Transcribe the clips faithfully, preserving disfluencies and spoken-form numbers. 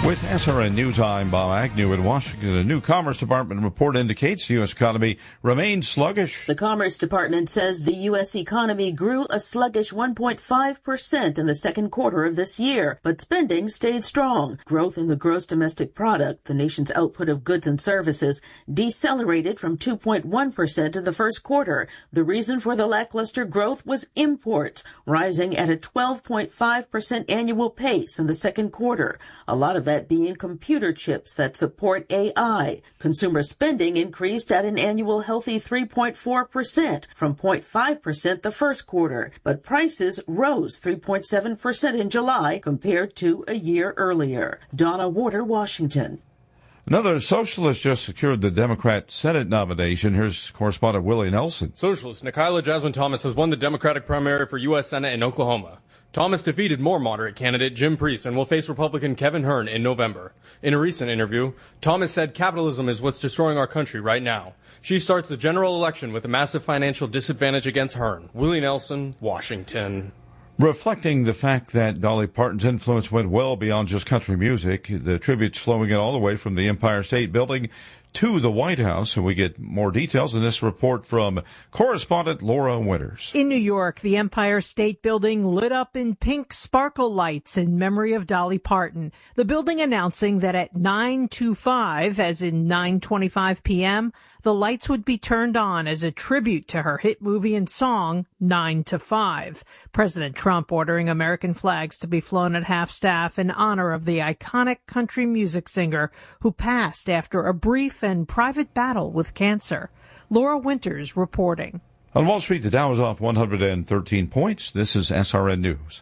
With S R N News, I'm Bob Agnew in Washington. A new Commerce Department report indicates the U S economy remains sluggish. The Commerce Department says the U S economy grew a sluggish one point five percent in the second quarter of this year, but spending stayed strong. Growth in the gross domestic product, the nation's output of goods and services, decelerated from two point one percent in the first quarter. The reason for the lackluster growth was imports, rising at a twelve point five percent annual pace in the second quarter. A lot of that being computer chips that support A I. Consumer spending increased at an annual healthy three point four percent from zero point five percent the first quarter, but prices rose three point seven percent in July compared to a year earlier. Donna Warder, Washington. Another socialist just secured the Democrat Senate nomination. Here's correspondent Willie Nelson. Socialist Nikayla Jasmine Thomas has won the Democratic primary for U S Senate in Oklahoma. Thomas defeated more moderate candidate Jim Priest and will face Republican Kevin Hern in November. In a recent interview, Thomas said capitalism is what's destroying our country right now. She starts the general election with a massive financial disadvantage against Hern. Willie Nelson, Washington. Reflecting the fact that Dolly Parton's influence went well beyond just country music, the tributes flowing in all the way from the Empire State Building to the White House. And we get more details in this report from correspondent Laura Winters. In New York, the Empire State Building lit up in pink sparkle lights in memory of Dolly Parton. The building announcing that at nine twenty-five, as in nine twenty-five p.m., the lights would be turned on as a tribute to her hit movie and song, nine to five. President Trump ordering American flags to be flown at half-staff in honor of the iconic country music singer who passed after a brief and private battle with cancer. Laura Winters reporting. On Wall Street, the Dow is off one hundred thirteen points. This is S R N News.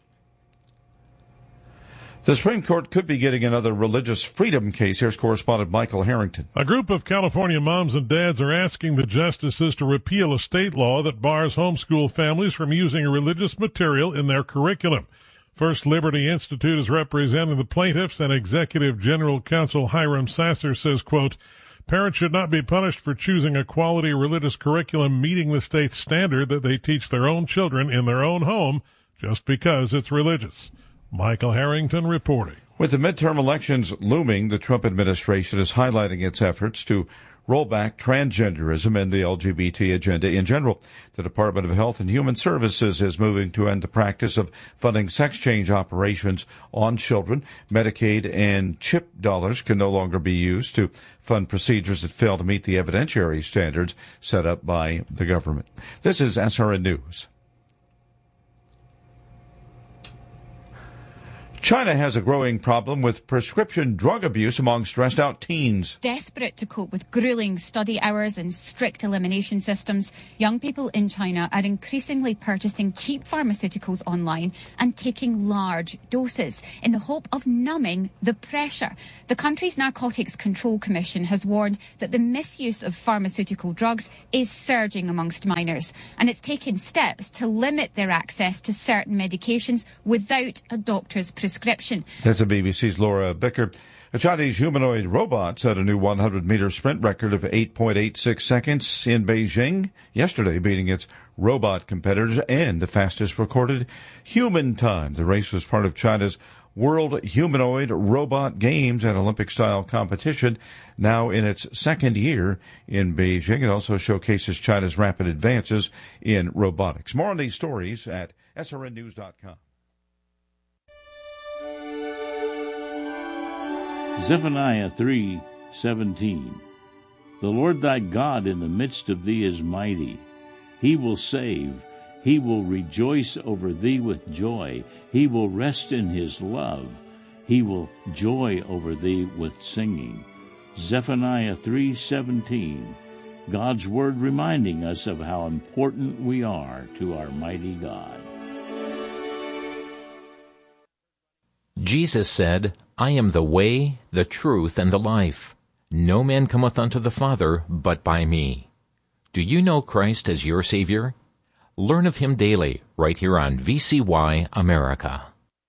The Supreme Court could be getting another religious freedom case. Here's correspondent Michael Harrington. A group of California moms and dads are asking the justices to repeal a state law that bars homeschool families from using religious material in their curriculum. First Liberty Institute is representing the plaintiffs, and Executive General Counsel Hiram Sasser says, quote, parents should not be punished for choosing a quality religious curriculum meeting the state's standard that they teach their own children in their own home just because it's religious. Michael Harrington reporting. With the midterm elections looming, the Trump administration is highlighting its efforts to roll back transgenderism and the L G B T agenda in general. The Department of Health and Human Services is moving to end the practice of funding sex change operations on children. Medicaid and CHIP dollars can no longer be used to fund procedures that fail to meet the evidentiary standards set up by the government. This is S R N News. China has a growing problem with prescription drug abuse among stressed-out teens. Desperate to cope with grueling study hours and strict elimination systems, young people in China are increasingly purchasing cheap pharmaceuticals online and taking large doses in the hope of numbing the pressure. The country's Narcotics Control Commission has warned that the misuse of pharmaceutical drugs is surging amongst minors, and it's taken steps to limit their access to certain medications without a doctor's prescription. That's the B B C's Laura Bicker. A Chinese humanoid robot set a new one hundred meter sprint record of eight point eight six seconds in Beijing yesterday, beating its robot competitors and the fastest recorded human time. The race was part of China's World Humanoid Robot Games, an Olympic-style competition, now in its second year in Beijing. It also showcases China's rapid advances in robotics. More on these stories at S R N news dot com. Zephaniah three seventeen. The Lord thy God in the midst of thee is mighty. He will save. He will rejoice over thee with joy. He will rest in his love. He will joy over thee with singing. Zephaniah three seventeen. God's word reminding us of how important we are to our mighty God. Jesus said, I am the way, the truth, and the life. No man cometh unto the Father but by me. Do you know Christ as your Savior? Learn of him daily, right here on V C Y America.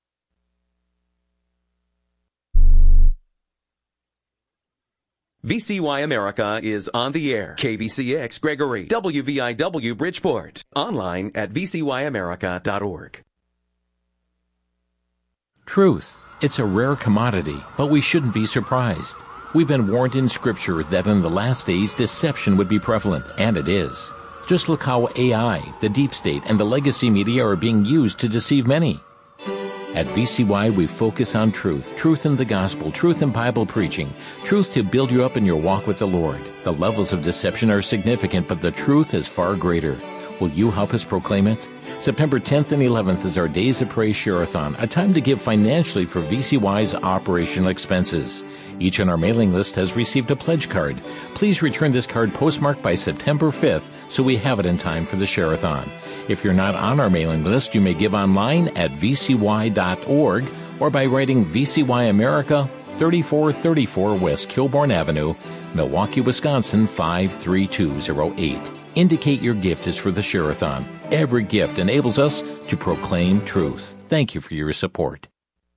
V C Y America is on the air. K B C X Gregory, W V I W Bridgeport. Online at v c y america dot org. Truth. It's a rare commodity, but we shouldn't be surprised. We've been warned in Scripture that in the last days deception would be prevalent, and it is. Just look how A I, the deep state, and the legacy media are being used to deceive many. At V C Y, we focus on truth, truth in the gospel, truth in Bible preaching, truth to build you up in your walk with the Lord. The levels of deception are significant, but the truth is far greater. Will you help us proclaim it? September tenth and eleventh is our Days of Praise Share-a-thon, a time to give financially for V C Y's operational expenses. Each on our mailing list has received a pledge card. Please return this card postmarked by September fifth so we have it in time for the Share-a-thon. If you're not on our mailing list, you may give online at v c y dot org or by writing V C Y America, thirty-four thirty-four West Kilbourne Avenue, Milwaukee, Wisconsin, five three two zero eight. Indicate your gift is for the Share-a-thon. Every gift enables us to proclaim truth. Thank you for your support.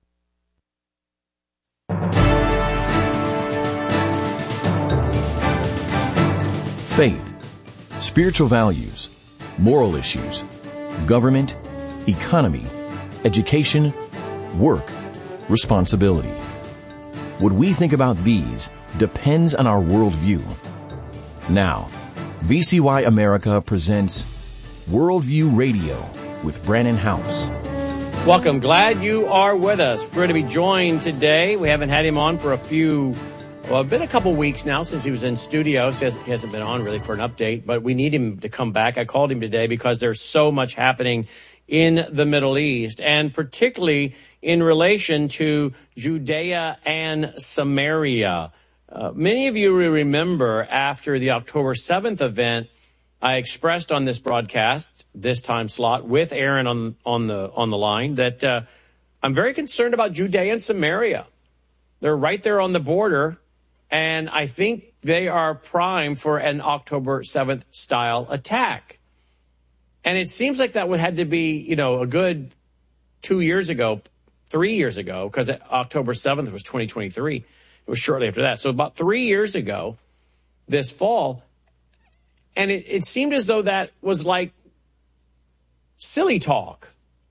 Faith, spiritual values, moral issues, government, economy, education, work, responsibility. What we think about these depends on our worldview. Now, V C Y America presents Worldview Radio with Brannon House. Welcome. Glad you are with us. We're going to be joined today. We haven't had him on for a few, well, it's been a couple weeks now since he was in studio. So he hasn't been on really for an update, but we need him to come back. I called him today because there's so much happening in the Middle East, and particularly in relation to Judea and Samaria. Uh, many of you will remember after the October seventh event, I expressed on this broadcast, this time slot, with Aaron on on the on the line, that uh, I'm very concerned about Judea and Samaria. They're right there on the border, and I think they are primed for an October seventh style attack. And it seems like that had to be, you know, a good two years ago, three years ago, because October seventh was twenty twenty-three. It was shortly after that. So about three years ago, this fall, and it, it seemed as though that was like silly talk.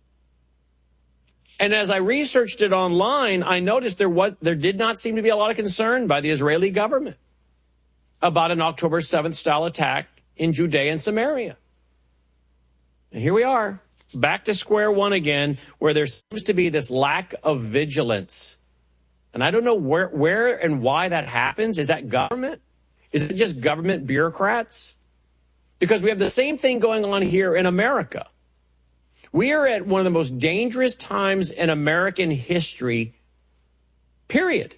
And as I researched it online, I noticed there was there did not seem to be a lot of concern by the Israeli government about an October seventh style attack in Judea and Samaria. And here we are, back to square one again, where there seems to be this lack of vigilance. And I don't know where, where and why that happens. Is that government? Is it just government bureaucrats? Because we have the same thing going on here in America. We are at one of the most dangerous times in American history, period.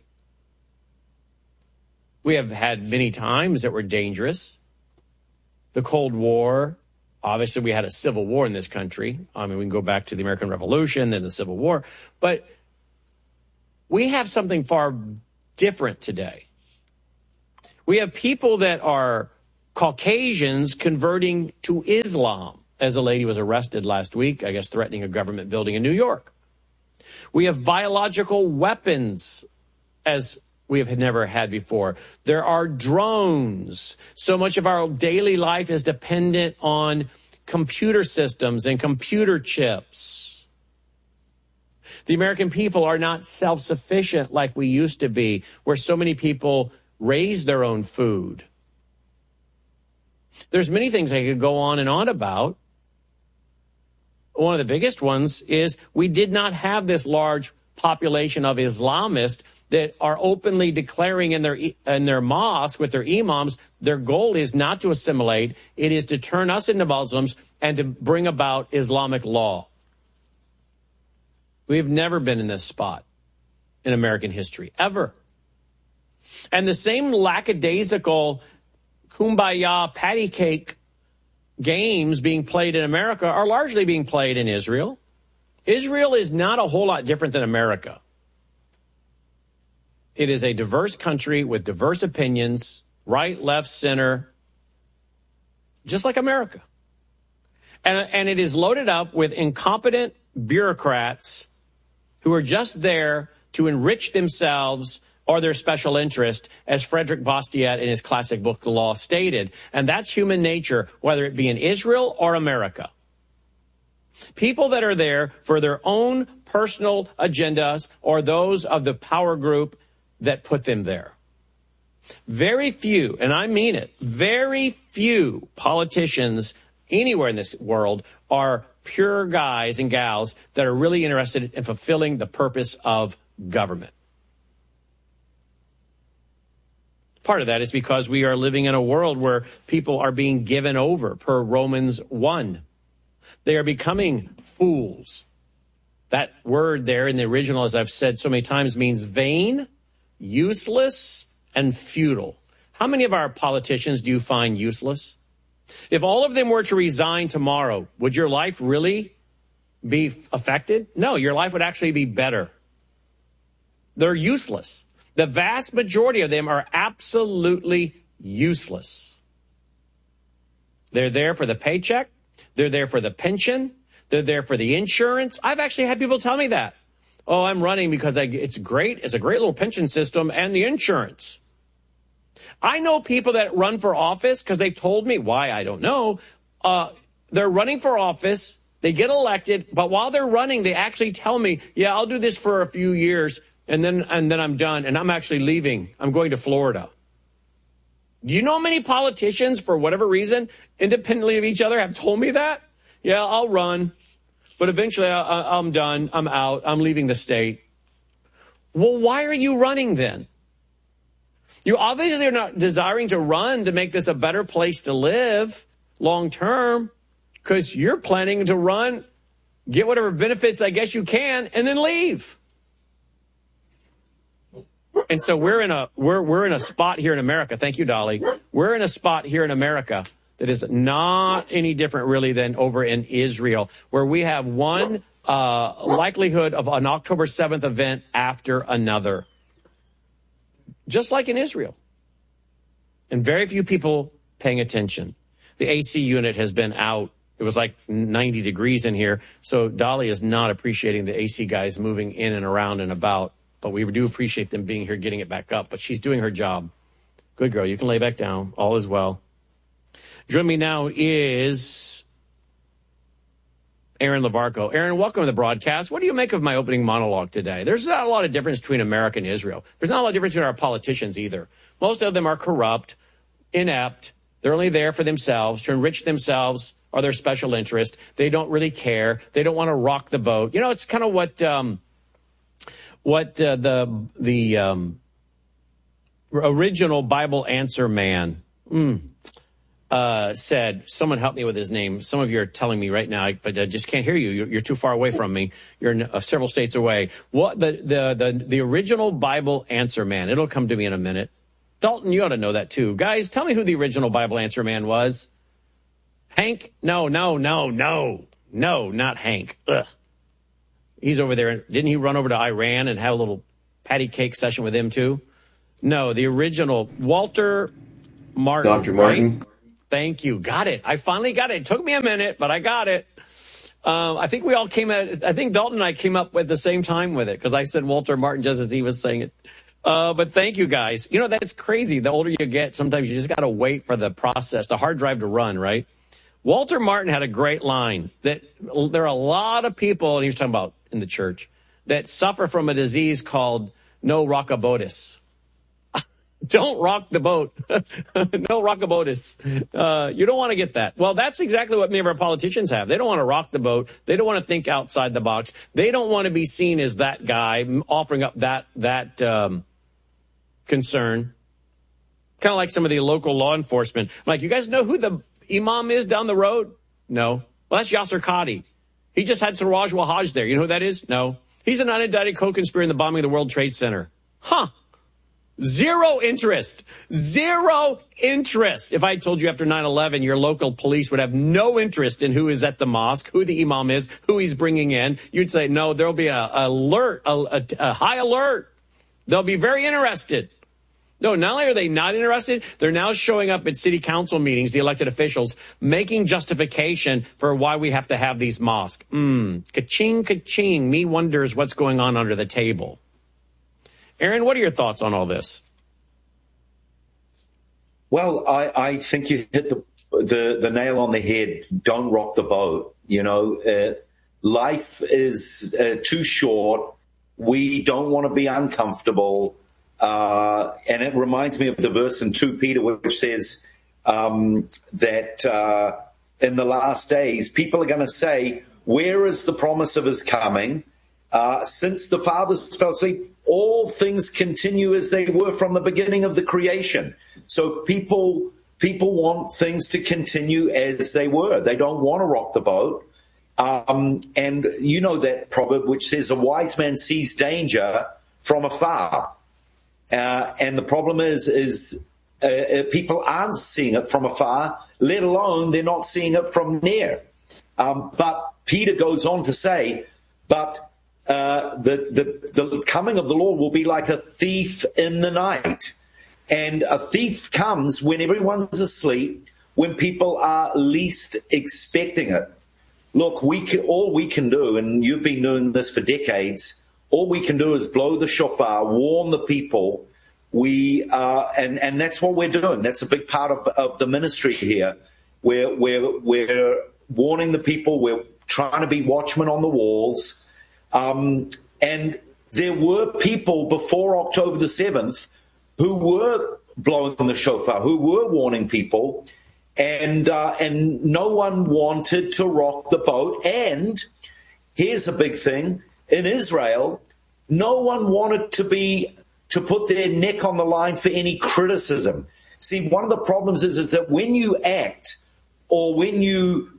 We have had many times that were dangerous. The Cold War. Obviously, we had a civil war in this country. I mean, we can go back to the American Revolution, then the Civil War. But we have something far different today. We have people that are Caucasians converting to Islam, as a lady was arrested last week, I guess threatening a government building in New York. We have biological weapons, as we have never had before. There are drones. So much of our daily life is dependent on computer systems and computer chips. The American people are not self-sufficient like we used to be, where so many people raise their own food. There's many things I could go on and on about. One of the biggest ones is we did not have this large population of Islamists that are openly declaring in their in their mosque with their imams, their goal is not to assimilate, it is to turn us into Muslims and to bring about Islamic law. We've never been in this spot in American history, ever. And the same lackadaisical kumbaya patty cake games being played in America are largely being played in Israel. Israel is not a whole lot different than America. It is a diverse country with diverse opinions, right, left, center, just like America. And, and it is loaded up with incompetent bureaucrats who are just there to enrich themselves or their special interest, as Frederick Bastiat in his classic book, The Law, stated. And that's human nature, whether it be in Israel or America. People that are there for their own personal agendas or those of the power group that put them there. Very few, and I mean it, very few politicians anywhere in this world are pure guys and gals that are really interested in fulfilling the purpose of government. Part of that is because we are living in a world where people are being given over, per Romans one. They are becoming fools. That word there in the original, as I've said so many times, means vain, useless, and futile. How many of our politicians do you find useless? If all of them were to resign tomorrow, would your life really be affected? No, your life would actually be better. They're useless. The vast majority of them are absolutely useless. They're there for the paycheck. They're there for the pension. They're there for the insurance. I've actually had people tell me that. Oh, I'm running because I, it's great. It's a great little pension system and the insurance. I know people that run for office because they've told me why, I don't know. Uh, they're running for office. They get elected. But while they're running, they actually tell me, yeah, I'll do this for a few years. And then and then I'm done, and I'm actually leaving. I'm going to Florida. Do you know how many politicians, for whatever reason, independently of each other, have told me that? Yeah, I'll run, but eventually I, I'm done. I'm out. I'm leaving the state. Well, why are you running then? You obviously are not desiring to run to make this a better place to live long term, because you're planning to run, get whatever benefits I guess you can, and then leave. And so we're in a we're we're in a spot here in America. Thank you, Dolly. We're in a spot here in America that is not any different really than over in Israel, where we have one uh, likelihood of an October seventh event after another, just like in Israel. And very few people paying attention. The A C unit has been out. It was like ninety degrees in here. So Dolly is not appreciating the A C guys moving in and around and about. But we do appreciate them being here, getting it back up. But she's doing her job. Good girl. You can lay back down. All is well. Joining me now is Aaron Lavarco. Aaron, welcome to the broadcast. What do you make of my opening monologue today? There's not a lot of difference between America and Israel. There's not a lot of difference between our politicians either. Most of them are corrupt, inept. They're only there for themselves, to enrich themselves or their special interest. They don't really care. They don't want to rock the boat. You know, it's kind of what... Um, What uh, the the um, original Bible answer man mm, uh, said. Someone help me with his name. Some of you are telling me right now, but I just can't hear you. You're, you're too far away from me. You're in, uh, several states away. What the, the the the original Bible answer man? It'll come to me in a minute. Dalton, you ought to know that too. Guys, tell me who the original Bible answer man was. Hank? No, no, no, no, no, not Hank. Ugh. He's over there. Didn't he run over to Iran and have a little patty cake session with him too? No, the original Walter Martin. Doctor Martin. Right? Thank you. Got it. I finally got it. It took me a minute, but I got it. Um, I think we all came at I think Dalton and I came up at the same time with it because I said Walter Martin just as he was saying it. Uh, but thank you, guys. You know, that's crazy. The older you get, sometimes you just got to wait for the process, the hard drive to run, right? Walter Martin had a great line that there are a lot of people, and he was talking about in the church, that suffer from a disease called no rockabotis. Don't rock the boat. No rockabotis. Uh, you don't want to get that. Well, that's exactly what many of our politicians have. They don't want to rock the boat. They don't want to think outside the box. They don't want to be seen as that guy offering up that, that, um, concern. Kind of like some of the local law enforcement. I'm like, you guys know who the imam is down the road? No. Well, that's Yasser Qadi. He just had Siraj Wahaj there. You know who that is? No. He's an unindicted co-conspirator in the bombing of the World Trade Center. Huh. Zero interest. Zero interest. If I told you after nine eleven, your local police would have no interest in who is at the mosque, who the imam is, who he's bringing in, you'd say, no, there'll be a, a alert, a, a, a high alert. They'll be very interested. No, not only are they not interested, they're now showing up at city council meetings, the elected officials, making justification for why we have to have these mosques. Mmm, ka-ching, ka-ching. Me wonders what's going on under the table. Aaron, what are your thoughts on all this? Well, I, I think you hit the, the, the nail on the head. Don't rock the boat. You know, uh, life is uh, too short. We don't want to be uncomfortable. Uh, and it reminds me of the verse in Second Peter, which says um, that uh, in the last days, people are going to say, where is the promise of his coming? Uh, since the fathers fell asleep, all things continue as they were from the beginning of the creation. So people people want things to continue as they were. They don't want to rock the boat. Um, and you know that proverb which says a wise man sees danger from afar. Uh, and the problem is, is uh, people aren't seeing it from afar, let alone they're not seeing it from near. Um, but Peter goes on to say, but uh, the, the, the coming of the Lord will be like a thief in the night. And a thief comes when everyone's asleep, when people are least expecting it. Look, we can, all we can do, and you've been doing this for decades, all we can do is blow the shofar, warn the people. We uh, and and that's what we're doing. That's a big part of, of the ministry here. We're we're we're warning the people. We're trying to be watchmen on the walls. Um, and there were people before October the seventh who were blowing the shofar, who were warning people, and uh, and no one wanted to rock the boat. And here's a big thing. In Israel, no one wanted to be to put their neck on the line for any criticism. See, one of the problems is, is that when you act or when you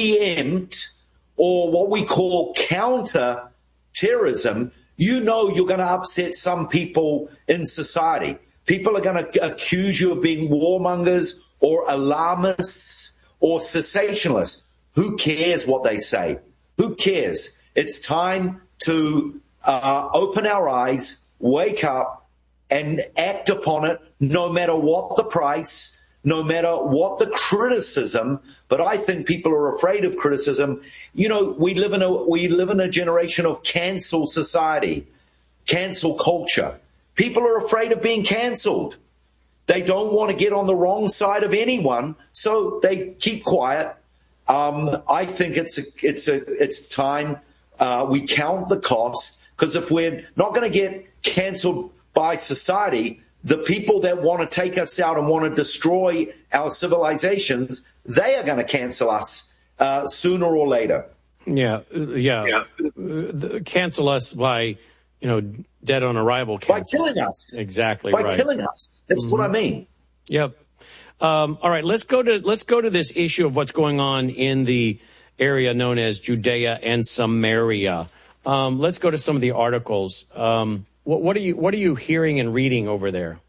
preempt or what we call counter terrorism, you know you're going to upset some people in society. People are going to accuse you of being warmongers or alarmists or sensationalists. Who cares what they say? Who cares? It's time to uh, open our eyes, wake up, and act upon it, no matter what the price, no matter what the criticism. But I think people are afraid of criticism. You know, we live in a we live in a generation of cancel society, cancel culture. People are afraid of being canceled. They don't want to get on the wrong side of anyone, so they keep quiet. Um, I think it's a, it's a, it's time uh, we count the cost, because if we're not going to get canceled by society, the people that want to take us out and want to destroy our civilizations, they are going to cancel us uh, sooner or later. Yeah, yeah. yeah. Uh, cancel us by, you know, dead on arrival. Cancel. By killing us. Exactly by right. By killing us. That's mm-hmm. what I mean. Yep. Um, all right, let's go to let's go to this issue of what's going on in the area known as Judea and Samaria. Um, let's go to some of the articles. Um, what, what are you what are you hearing and reading over there?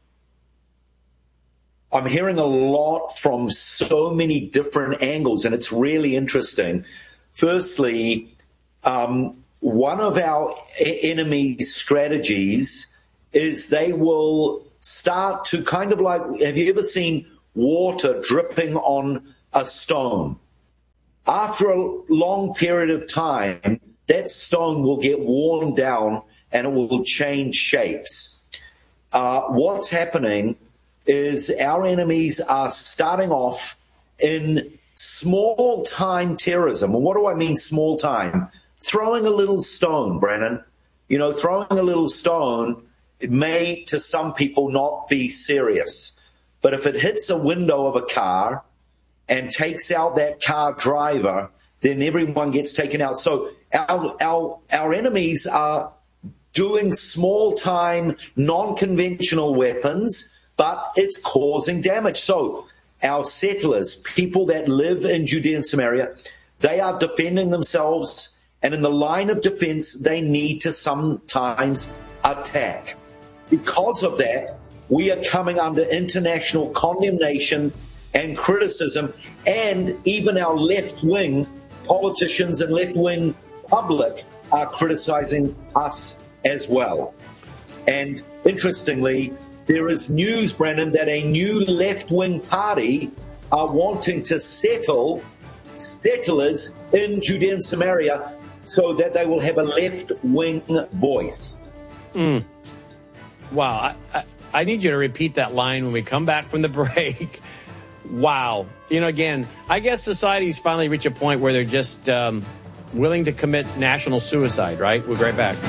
I'm hearing a lot from so many different angles, and it's really interesting. Firstly, um, one of our enemy's strategies is they will start to kind of like, have you ever seen water dripping on a stone? After a long period of time, that stone will get worn down and it will change shapes. Uh, what's happening is our enemies are starting off in small-time terrorism. And what do I mean small time? Throwing a little stone, Brennan. You know, throwing a little stone, it may, to some people, not be serious. But if it hits a window of a car and takes out that car driver, then everyone gets taken out. So our our our enemies are doing small-time, non-conventional weapons, but it's causing damage. So our settlers, people that live in Judea and Samaria, they are defending themselves, and in the line of defense, they need to sometimes attack. Because of that, we are coming under international condemnation and criticism, and even our left-wing politicians and left-wing public are criticizing us as well. And interestingly, there is news, Brennan, that a new left-wing party are wanting to settle settlers in Judea and Samaria so that they will have a left-wing voice. Mm. Wow. I, I, I need you to repeat that line when we come back from the break. Wow. You know, again, I guess society's finally reached a point where they're just um, willing to commit national suicide, right? We'll be right back.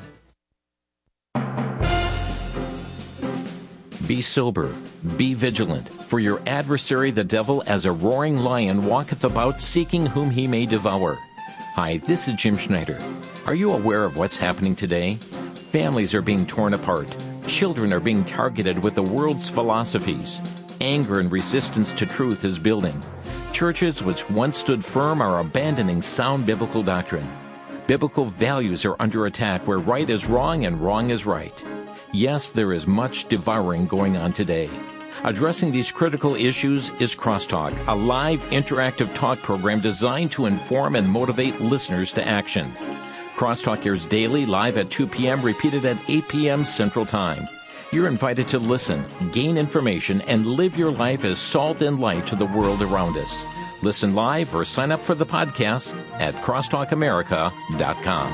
Be sober, be vigilant, for your adversary the devil as a roaring lion walketh about seeking whom he may devour. Hi, this is Jim Schneider. Are you aware of what's happening today? Families are being torn apart. Children are being targeted with the world's philosophies. Anger and resistance to truth is building. Churches which once stood firm are abandoning sound biblical doctrine. Biblical values are under attack where right is wrong and wrong is right. Yes, there is much devouring going on today. Addressing these critical issues is Crosstalk, a live interactive talk program designed to inform and motivate listeners to action. Crosstalk airs daily, live at two p.m., repeated at eight p.m. Central Time. You're invited to listen, gain information, and live your life as salt and light to the world around us. Listen live or sign up for the podcast at crosstalk america dot com.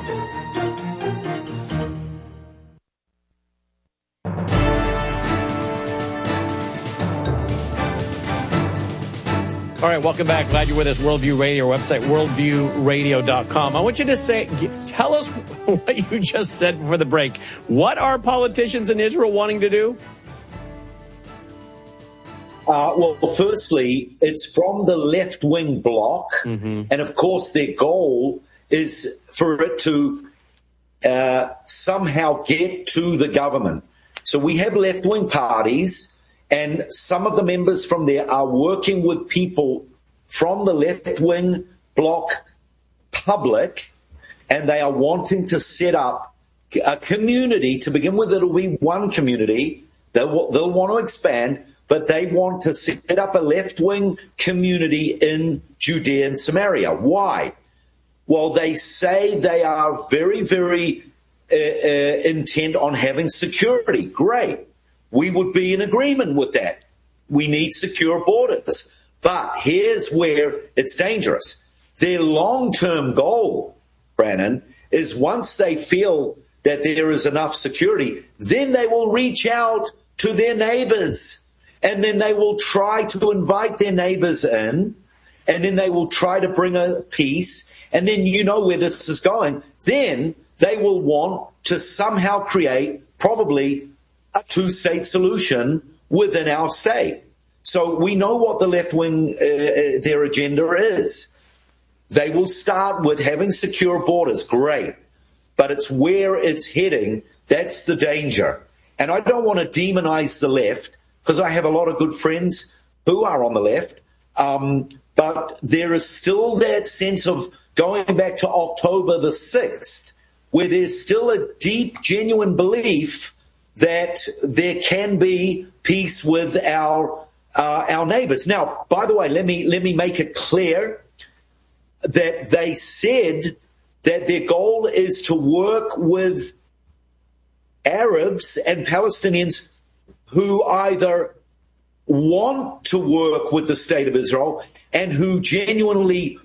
All right, welcome back. Glad you're with us. Worldview Radio, our website, worldview radio dot com. I want you to say, tell us what you just said before the break. What are politicians in Israel wanting to do? Uh, well, firstly, it's from the left-wing bloc, mm-hmm. and of course their goal is for it to uh, somehow get to the government. So we have left-wing parties, and some of the members from there are working with people from the left-wing bloc public, and they are wanting to set up a community. To begin with, it'll be one community. They'll, they'll want to expand, but they want to set up a left-wing community in Judea and Samaria. Why? Well, they say they are very, very uh, uh, intent on having security. Great. We would be in agreement with that. We need secure borders. But here's where it's dangerous. Their long-term goal, Brandon, is once they feel that there is enough security, then they will reach out to their neighbors. And then they will try to invite their neighbors in. And then they will try to bring a peace. And then you know where this is going. Then they will want to somehow create probably a two-state solution within our state. So we know what the left-wing, uh, their agenda is. They will start with having secure borders. Great. But it's where it's heading. That's the danger. And I don't want to demonize the left because I have a lot of good friends who are on the left. Um, but there is still that sense of going back to October the sixth, where there's still a deep, genuine belief that there can be peace with our uh, our neighbors. Now, by the way, let me let me make it clear that they said that their goal is to work with Arabs and Palestinians who either want to work with the state of Israel and who genuinely